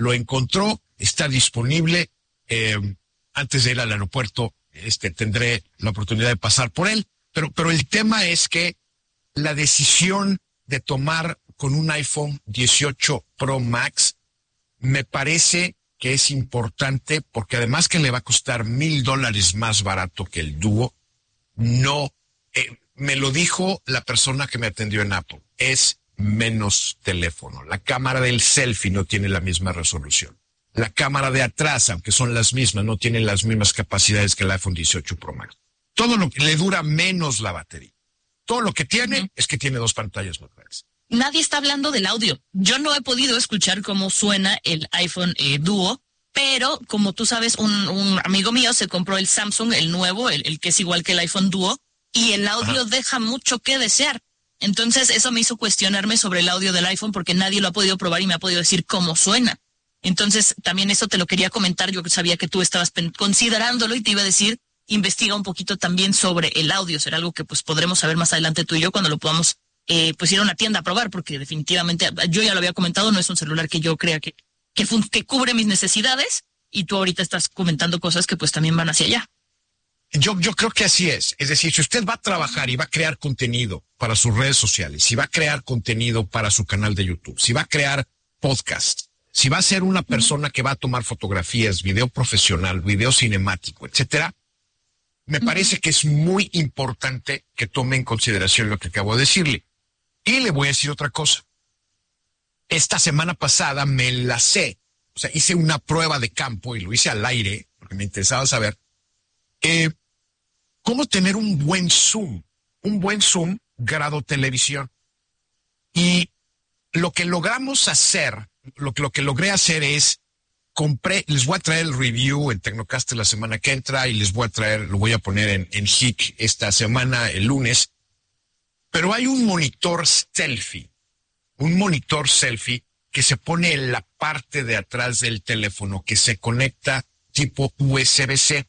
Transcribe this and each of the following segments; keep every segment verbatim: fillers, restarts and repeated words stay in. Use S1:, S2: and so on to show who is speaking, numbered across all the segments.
S1: lo encontró, está disponible. Eh, antes de ir al aeropuerto, este, tendré la oportunidad de pasar por él. Pero, pero el tema es que la decisión de tomar con un iPhone dieciocho Pro Max me parece que es importante porque además que le va a costar mil dólares más barato que el Duo, no, eh, me lo dijo la persona que me atendió en Apple, es menos teléfono. La cámara del selfie no tiene la misma resolución. La cámara de atrás, aunque son las mismas, no tiene las mismas capacidades que el iPhone dieciocho Pro Max. Todo lo que le dura menos la batería. Todo lo que tiene uh-huh. es que tiene dos pantallas más grandes.
S2: Nadie está hablando del audio. Yo no he podido escuchar cómo suena el iPhone eh, Duo, pero como tú sabes, un, un amigo mío se compró el Samsung, el nuevo, el, el que es igual que el iPhone Duo, y el audio Ajá. deja mucho que desear. Entonces eso me hizo cuestionarme sobre el audio del iPhone porque nadie lo ha podido probar y me ha podido decir cómo suena. Entonces también eso te lo quería comentar. Yo sabía que tú estabas considerándolo y te iba a decir, investiga un poquito también sobre el audio. Será algo que pues podremos saber más adelante tú y yo cuando lo podamos eh, pues ir a una tienda a probar, porque definitivamente, yo ya lo había comentado, no es un celular que yo crea que, que, fun- que cubre mis necesidades, y tú ahorita estás comentando cosas que pues también van hacia allá.
S1: Yo, yo creo que así es. Es decir, si usted va a trabajar y va a crear contenido para sus redes sociales, si va a crear contenido para su canal de YouTube, si va a crear podcast, si va a ser una persona que va a tomar fotografías, video profesional, video cinemático, etcétera, me parece que es muy importante que tome en consideración lo que acabo de decirle. Y le voy a decir otra cosa. Esta semana pasada me enlacé, o sea, hice una prueba de campo y lo hice al aire, porque me interesaba saber eh, cómo tener un buen zoom, un buen zoom grado televisión. Y lo que logramos hacer, lo que, lo que logré hacer es, compré, les voy a traer el review en Tecnocast la semana que entra y les voy a traer, lo voy a poner en, en H I C esta semana, el lunes. Pero hay un monitor selfie, un monitor selfie que se pone en la parte de atrás del teléfono, que se conecta tipo U S B C.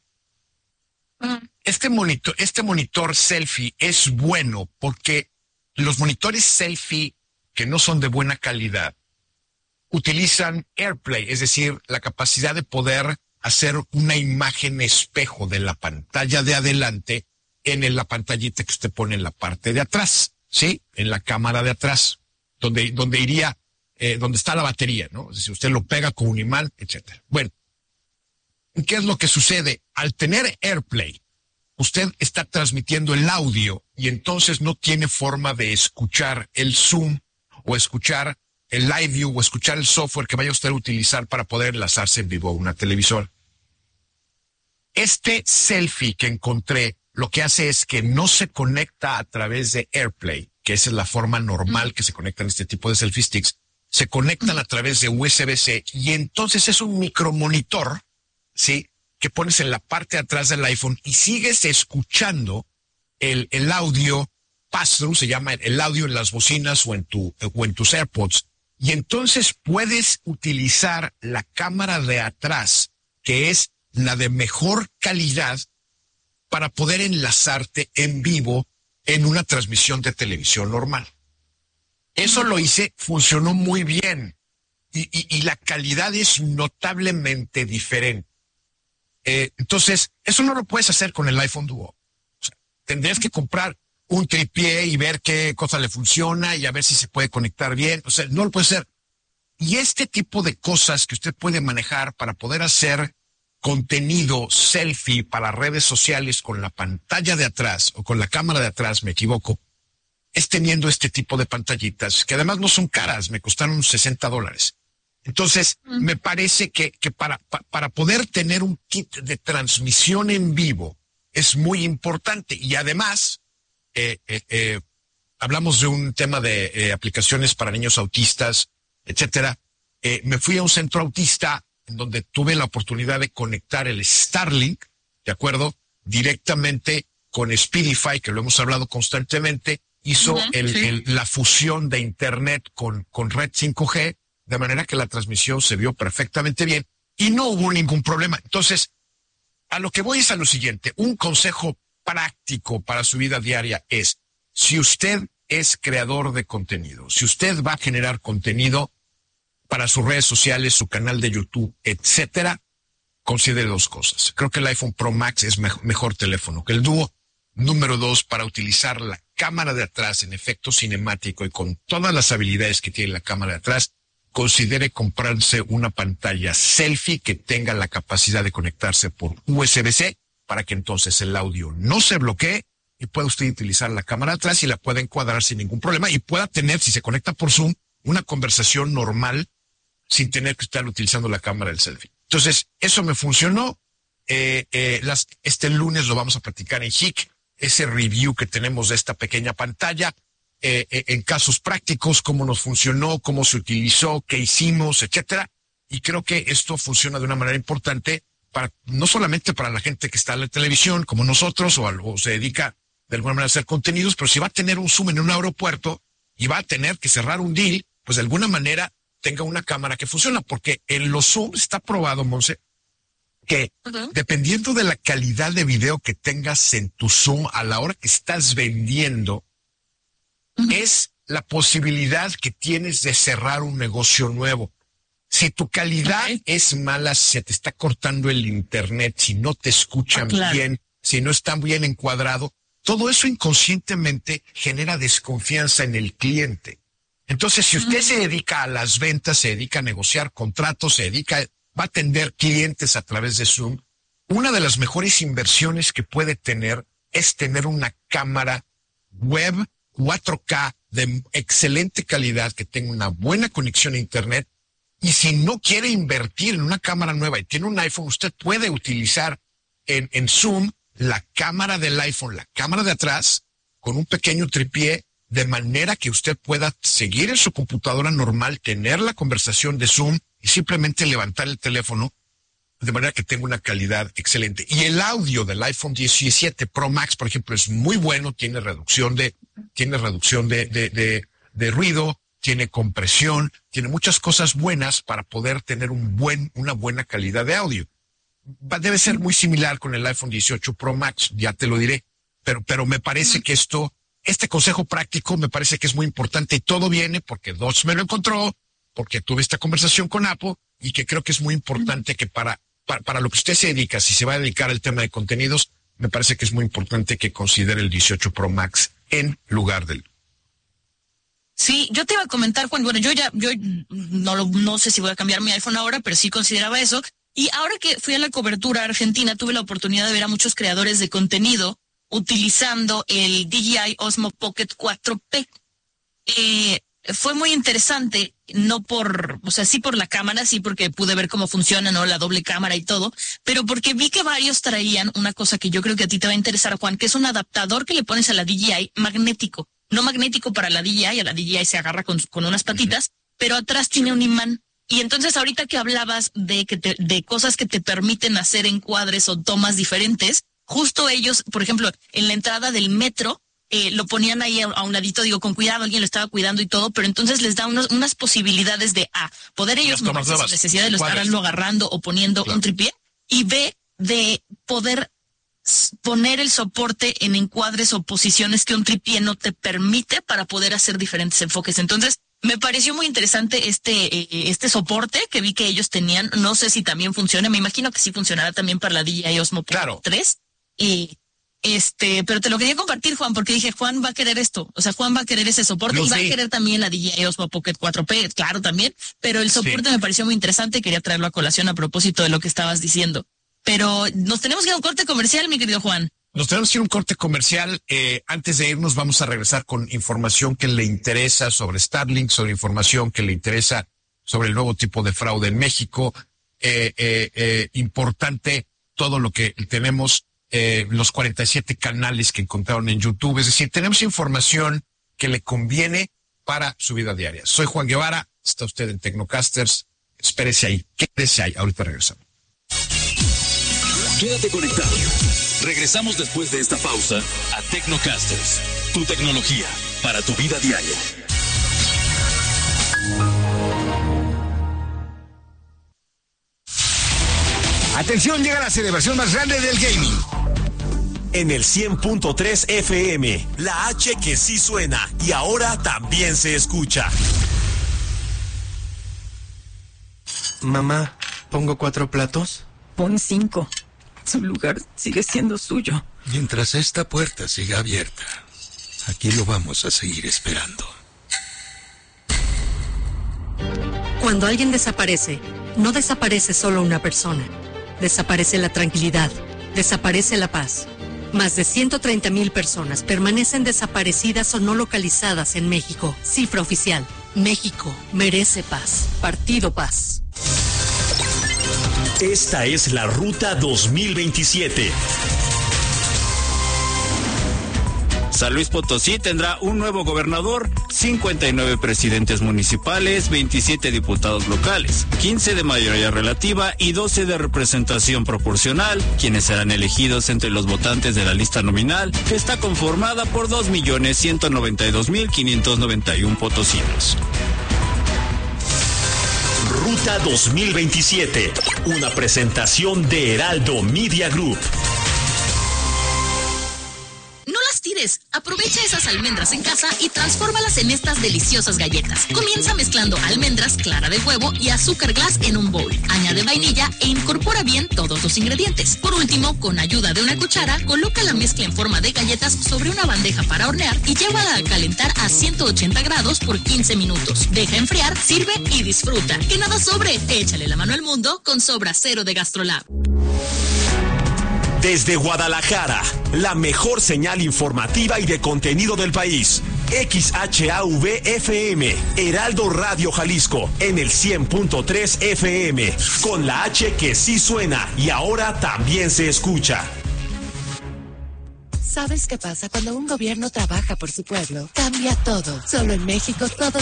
S1: Este monitor, este monitor selfie es bueno porque los monitores selfie que no son de buena calidad utilizan AirPlay, es decir, la capacidad de poder hacer una imagen espejo de la pantalla de adelante en la pantallita que usted pone en la parte de atrás, ¿sí? En la cámara de atrás, donde, donde iría, eh, donde está la batería, ¿no? Es decir, usted lo pega con un imán, etcétera. Bueno, ¿qué es lo que sucede? Al tener AirPlay, usted está transmitiendo el audio y entonces no tiene forma de escuchar el Zoom o escuchar el Live View o escuchar el software que vaya usted a utilizar para poder enlazarse en vivo a una televisora. Este selfie que encontré lo que hace es que no se conecta a través de AirPlay, que esa es la forma normal que se conectan este tipo de selfie sticks, se conectan a través de U S B C y entonces es un micromonitor, ¿sí?, que pones en la parte de atrás del iPhone y sigues escuchando el, el audio pass-through, se llama el audio en las bocinas o en, tu, o en tus AirPods. Y entonces puedes utilizar la cámara de atrás, que es la de mejor calidad, para poder enlazarte en vivo en una transmisión de televisión normal. Eso lo hice, funcionó muy bien. Y, y, y la calidad es notablemente diferente. Eh, entonces, eso no lo puedes hacer con el iPhone Duo. O sea, tendrías que comprar un tripié y ver qué cosa le funciona y a ver si se puede conectar bien. O sea, no lo puede hacer. Y este tipo de cosas que usted puede manejar para poder hacer contenido selfie para redes sociales con la pantalla de atrás o con la cámara de atrás, me equivoco, es teniendo este tipo de pantallitas que además no son caras, me costaron sesenta dólares. Entonces, mm. me parece que, que para, pa, para poder tener un kit de transmisión en vivo es muy importante. Y además, eh, eh, eh, hablamos de un tema de eh, aplicaciones para niños autistas, etcétera. Eh, me fui a un centro autista en donde tuve la oportunidad de conectar el Starlink, ¿de acuerdo?, directamente con Speedify, que lo hemos hablado constantemente, hizo uh-huh, el, sí. el, la fusión de Internet con, con red cinco G, de manera que la transmisión se vio perfectamente bien y no hubo ningún problema. Entonces, a lo que voy es a lo siguiente, un consejo práctico para su vida diaria es, si usted es creador de contenido, si usted va a generar contenido, para sus redes sociales, su canal de YouTube, etcétera, considere dos cosas. Creo que el iPhone Pro Max es me- mejor teléfono que el Duo. Número dos, para utilizar la cámara de atrás en efecto cinemático y con todas las habilidades que tiene la cámara de atrás, considere comprarse una pantalla selfie que tenga la capacidad de conectarse por U S B C para que entonces el audio no se bloquee y pueda usted utilizar la cámara de atrás y la pueda encuadrar sin ningún problema y pueda tener, si se conecta por Zoom, una conversación normal sin tener que estar utilizando la cámara del selfie. Entonces, eso me funcionó. Eh, eh, las, este lunes lo vamos a platicar en H I C, ese review que tenemos de esta pequeña pantalla, eh, eh, en casos prácticos, cómo nos funcionó, cómo se utilizó, qué hicimos, etcétera. Y creo que esto funciona de una manera importante para, no solamente para la gente que está en la televisión, como nosotros, o, o se dedica de alguna manera a hacer contenidos, pero si va a tener un Zoom en un aeropuerto y va a tener que cerrar un deal, pues de alguna manera tenga una cámara que funciona, porque en los Zoom está probado, Monse, que uh-huh. dependiendo de la calidad de video que tengas en tu Zoom a la hora que estás vendiendo, uh-huh. es la posibilidad que tienes de cerrar un negocio nuevo. Si tu calidad okay. es mala, se te está cortando el internet, si no te escuchan ah, claro. bien, si no está bien encuadrado, todo eso inconscientemente genera desconfianza en el cliente. Entonces, si usted uh-huh. se dedica a las ventas, se dedica a negociar contratos, se dedica a va a atender clientes a través de Zoom, una de las mejores inversiones que puede tener es tener una cámara web cuatro K de excelente calidad, que tenga una buena conexión a internet. Y si no quiere invertir en una cámara nueva y tiene un iPhone, usted puede utilizar en, en Zoom la cámara del iPhone, la cámara de atrás, con un pequeño tripié, de manera que usted pueda seguir en su computadora normal, tener la conversación de Zoom y simplemente levantar el teléfono de manera que tenga una calidad excelente. Y el audio del iPhone diecisiete Pro Max, por ejemplo, es muy bueno, tiene reducción de, tiene reducción de, de, de, de ruido, tiene compresión, tiene muchas cosas buenas para poder tener un buen, una buena calidad de audio. Debe ser muy similar con el iPhone dieciocho Pro Max, ya te lo diré, pero, pero me parece que esto, este consejo práctico me parece que es muy importante y todo viene porque Dodge me lo encontró, porque tuve esta conversación con Apple y que creo que es muy importante que para, para, para lo que usted se dedica, si se va a dedicar al tema de contenidos, me parece que es muy importante que considere el dieciocho Pro Max en lugar del...
S2: Sí, yo te iba a comentar, Juan, bueno, yo ya, yo no, lo, no sé si voy a cambiar mi iPhone ahora, pero sí consideraba eso. Y ahora que fui a la cobertura a Argentina, tuve la oportunidad de ver a muchos creadores de contenido utilizando el D J I Osmo Pocket cuatro P. Eh, fue muy interesante, no por, o sea, sí por la cámara, sí porque pude ver cómo funciona, ¿no? La doble cámara y todo, pero porque vi que varios traían una cosa que yo creo que a ti te va a interesar, Juan, que es un adaptador que le pones a la D J I magnético. No magnético para la D J I, a la D J I se agarra con, con unas patitas, uh-huh. pero atrás tiene un imán. Y entonces ahorita que hablabas de que te, de cosas que te permiten hacer encuadres o tomas diferentes, justo ellos, por ejemplo, en la entrada del metro, eh, lo ponían ahí a, a un ladito, digo, con cuidado, alguien lo estaba cuidando y todo, pero entonces les da unos, unas posibilidades de A, poder ellos moverse sin necesidad de lo estarlo agarrando o poniendo claro. un tripié, y B, de poder poner el soporte en encuadres o posiciones que un tripié no te permite para poder hacer diferentes enfoques. Entonces, me pareció muy interesante este eh, este soporte que vi que ellos tenían. No sé si también funciona. Me imagino que sí funcionará también para la D J I Osmo
S1: claro.
S2: tres. Y este, pero te lo quería compartir, Juan, porque dije, Juan va a querer esto. O sea, Juan va a querer ese soporte no, y va sí. a querer también la D J I Osmo Pocket cuatro P, claro, también. Pero el soporte sí. me pareció muy interesante y quería traerlo a colación a propósito de lo que estabas diciendo. Pero nos tenemos que ir a un corte comercial, mi querido Juan.
S1: Nos tenemos que ir a un corte comercial. Eh, antes de irnos vamos a regresar con información que le interesa sobre Starlink, sobre información que le interesa sobre el nuevo tipo de fraude en México. Eh, eh, eh, importante todo lo que tenemos, eh, los cuarenta y siete canales que encontraron en YouTube. Es decir, tenemos información que le conviene para su vida diaria. Soy Juan Guevara, está usted en Tecnocasters. Espérese ahí, quédese ahí. Ahorita regresamos.
S3: Quédate conectado. Regresamos después de esta pausa a Tecnocasters, tu tecnología para tu vida diaria.
S4: Atención, llega la celebración más grande del gaming.
S5: En el cien punto tres F M, la H que sí suena y ahora también se escucha.
S6: Mamá, ¿pongo cuatro platos?
S7: Pon cinco. Su lugar sigue siendo suyo.
S8: Mientras esta puerta siga abierta, aquí lo vamos a seguir esperando.
S9: Cuando alguien desaparece, no desaparece solo una persona. Desaparece la tranquilidad, desaparece la paz. Más de ciento treinta mil personas permanecen desaparecidas o no localizadas en México. Cifra oficial. México merece paz. Partido Paz.
S5: Esta es la Ruta dos mil veintisiete.
S10: San Luis Potosí tendrá un nuevo gobernador, cincuenta y nueve presidentes municipales, veintisiete diputados locales, quince de mayoría relativa y doce de representación proporcional, quienes serán elegidos entre los votantes de la lista nominal, que está conformada por dos millones ciento noventa y dos mil quinientos noventa y uno potosinos.
S5: Ruta dos mil veintisiete, una presentación de Heraldo Media Group.
S11: Aprovecha esas almendras en casa y transfórmalas en estas deliciosas galletas. Comienza mezclando almendras, clara de huevo y azúcar glass en un bowl. Añade vainilla e incorpora bien todos los ingredientes. Por último, con ayuda de una cuchara, coloca la mezcla en forma de galletas sobre una bandeja para hornear y llévala a calentar a ciento ochenta grados por quince minutos. Deja enfriar, sirve y disfruta. Que nada sobre. Échale la mano al mundo con Sobra Cero de GastroLab.
S5: Desde Guadalajara, la mejor señal informativa y de contenido del país. X H A V F M, Heraldo Radio Jalisco, en el cien punto tres F M, con la H que sí suena y ahora también se escucha.
S12: ¿Sabes qué pasa cuando un gobierno trabaja por su pueblo? Cambia todo. Solo en México todos